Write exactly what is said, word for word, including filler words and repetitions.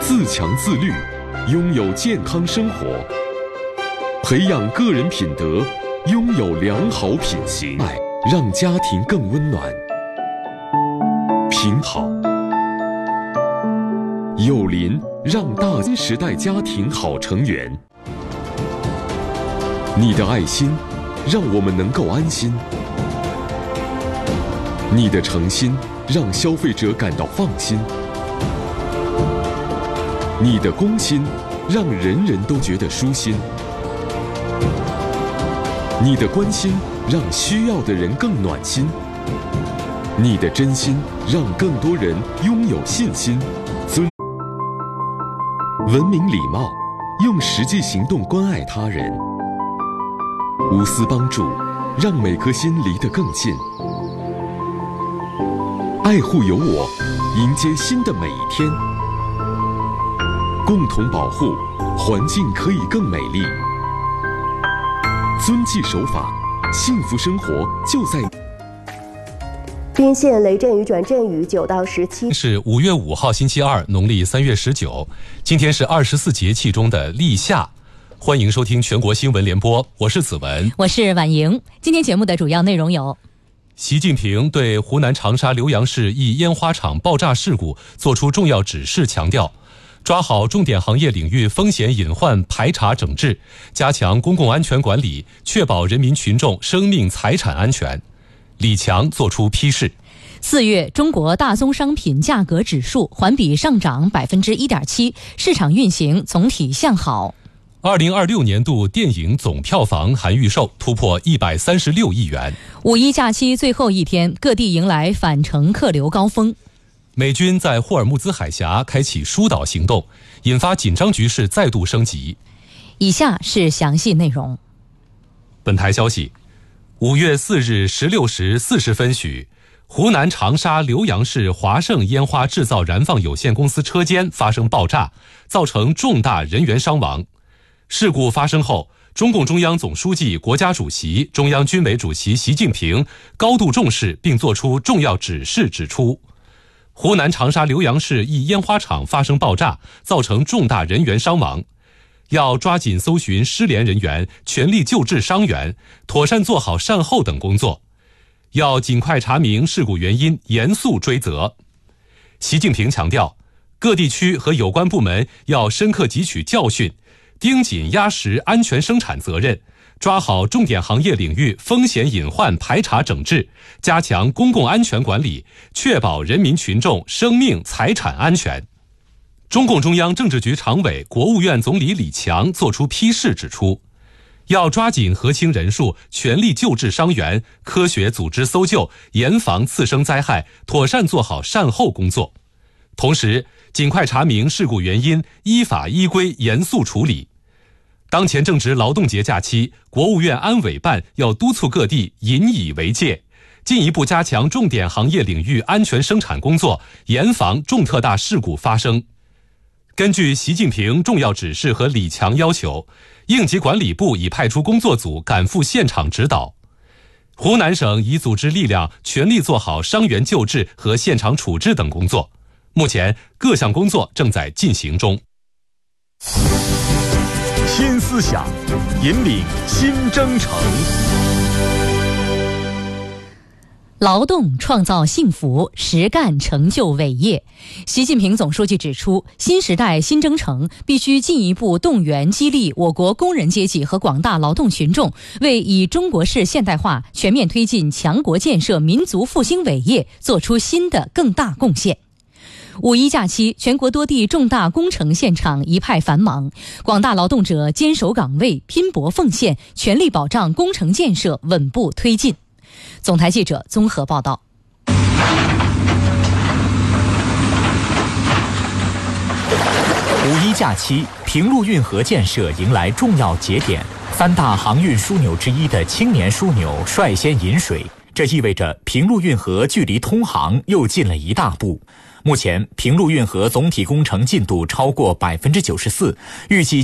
自强自律，拥有健康生活；培养个人品德，拥有良好品行。爱让家庭更温暖。平好友邻，让大新时代家庭好成员。你的爱心让我们能够安心，你的诚心让消费者感到放心，你的公心让人人都觉得舒心，你的关心让需要的人更暖心，你的真心让更多人拥有信心。尊文明礼貌，用实际行动关爱他人，无私帮助，让每颗心离得更近。爱护有我，迎接新的每一天。共同保护，环境可以更美丽。遵纪守法，幸福生活就在。 宾县雷阵雨转阵雨，九到十七。 是五月五号星期二，农历三月十九。今天是二十四节气中的立夏。欢迎收听全国新闻联播，我是子文， 我是婉莹。今天节目的主要内容有： 习近平对湖南长沙浏阳市一烟花厂爆炸事故作出重要指示，强调抓好重点行业领域风险隐患排查整治，加强公共安全管理，确保人民群众生命财产安全。李强作出批示。 四月，中国大宗商品价格指数环比上涨百分之一点七，市场运行总体向好。 二零二六年度电影总票房含预售突破一百三十六亿元。 五一假期最后一天，各地迎来返程客流高峰。 美军在霍尔木兹海峡开启疏导行动，引发紧张局势再度升级。 以下是详细内容。 本台消息，五月四日十六时四十分许，湖南长沙浏阳市华盛烟花制造燃放有限公司车间发生爆炸，造成重大人员伤亡。事故发生后，中共中央总书记、国家主席、中央军委主席习近平高度重视并作出重要指示，指出湖南长沙浏阳市一烟花厂发生爆炸，造成重大人员伤亡，要抓紧搜寻失联人员，全力救治伤员，妥善做好善后等工作，要尽快查明事故原因，严肃追责。习近平强调，各地区和有关部门要深刻汲取教训，盯紧压实安全生产责任，抓好重点行业领域风险隐患排查整治，加强公共安全管理，确保人民群众生命财产安全。中共中央政治局常委、国务院总理李强作出批示，指出要抓紧核清人数，全力救治伤员，科学组织搜救，严防次生灾害，妥善做好善后工作。同时，尽快查明事故原因，依法依规严肃处理。当前正值劳动节假期，国务院安委办要督促各地引以为戒，进一步加强重点行业领域安全生产工作，严防重特大事故发生。根据习近平重要指示和李强要求，应急管理部已派出工作组赶赴现场指导。湖南省已组织力量全力做好伤员救治和现场处置等工作。目前各项工作正在进行中。 新思想，引领新征程。 劳动创造幸福，实干成就伟业。习近平总书记指出，新时代新征程必须进一步动员激励我国工人阶级和广大劳动群众，为以中国式现代化全面推进强国建设民族复兴伟业做出新的更大贡献。五一假期，全国多地重大工程现场一派繁忙，广大劳动者坚守岗位，拼搏奉献，全力保障工程建设稳步推进。总台记者综合报道。 五一假期，平陆运河建设迎来重要节点，三大航运枢纽之一的青年枢纽率先引水，这意味着平陆运河距离通航又近了一大步。目前，平陆运河总体工程进度超过百分之九十四，预计